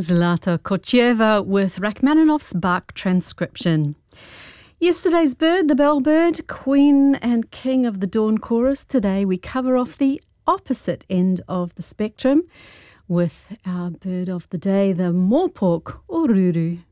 Zlata Kocheva with Rachmaninoff's Bach transcription. Yesterday's bird, the bellbird, queen and king of the dawn chorus. Today we cover off the opposite end of the spectrum with our bird of the day, the moorpork, Oruru.